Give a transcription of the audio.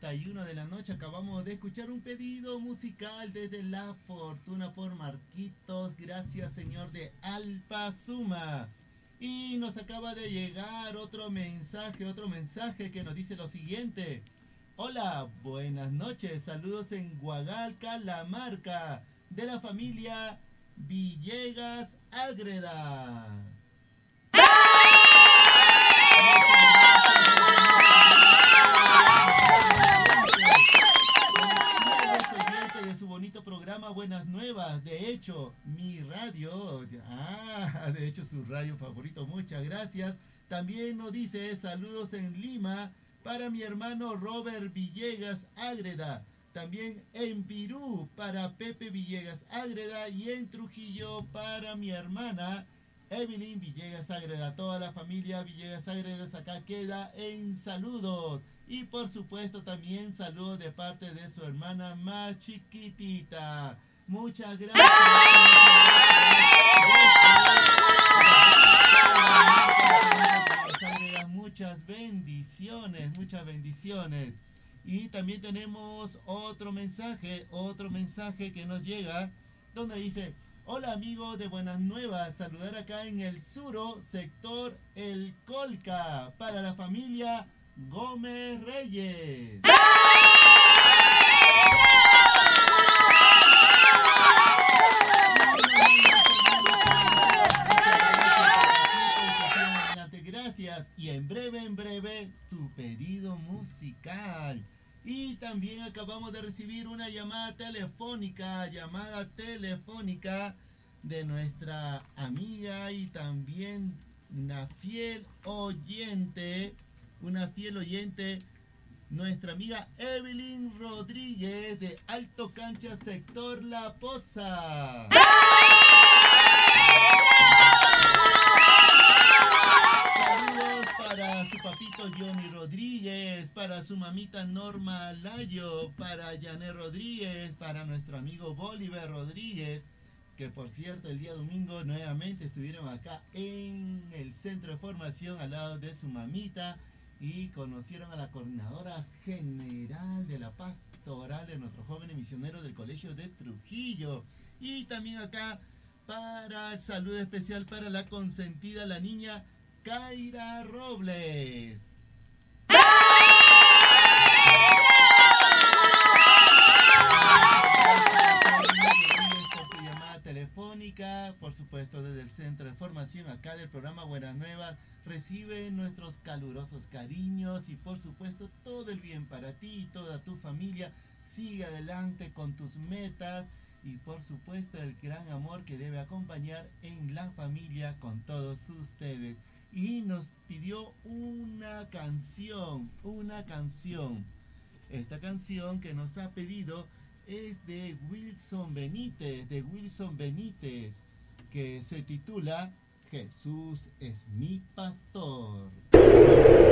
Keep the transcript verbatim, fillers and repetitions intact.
treinta y uno de la noche. Acabamos de escuchar un pedido musical desde La Fortuna por Marquitos. Gracias, señor de Alpazuma. Y nos acaba de llegar otro mensaje, otro mensaje que nos dice lo siguiente. Hola, buenas noches. Saludos en Guagal, Calamarca, de la familia Villegas Ágreda. De su bonito programa Buenas Nuevas, de hecho mi radio, ah, de hecho su radio favorito, muchas gracias. También nos dice saludos en Lima para mi hermano Robert Villegas Ágreda, también en Pirú para Pepe Villegas Ágreda y en Trujillo para mi hermana Evelyn Villegas Ágreda. Toda la familia Villegas Ágredas acá queda en saludos. Y por supuesto también saludos de parte de su hermana más chiquitita. Muchas gracias. Muchas bendiciones, muchas bendiciones. Y también tenemos otro mensaje, otro mensaje que nos llega, donde dice: hola amigos de Buenas Nuevas, saludar acá en el Suro, sector El Colca, para la familia Gómez Reyes. Gracias. Y en breve, en breve, tu pedido musical. Y también acabamos de recibir una llamada telefónica, llamada telefónica de nuestra amiga y también una fiel oyente, una fiel oyente, nuestra amiga Evelyn Rodríguez de Alto Cancha, sector La Poza. Saludos para su papito Johnny Rodríguez, para su mamita Norma Layo, para Janet Rodríguez, para nuestro amigo Bolívar Rodríguez, que por cierto el día domingo nuevamente estuvieron acá en el centro de formación al lado de su mamita y conocieron a la coordinadora general de la pastoral de nuestros jóvenes misioneros del colegio de Trujillo. Y también acá para el saludo especial para la consentida, la niña Kaira Robles. Por tu llamada telefónica, por supuesto desde el centro de formación acá del programa Buenas Nuevas, recibe nuestros calurosos cariños y por supuesto todo el bien para ti y toda tu familia. Sigue adelante con tus metas y por supuesto el gran amor que debe acompañar en la familia con todos ustedes. Y nos pidió una canción, una canción. Esta canción que nos ha pedido es de Wilson Benítez, de Wilson Benítez, que se titula Jesús es mi pastor.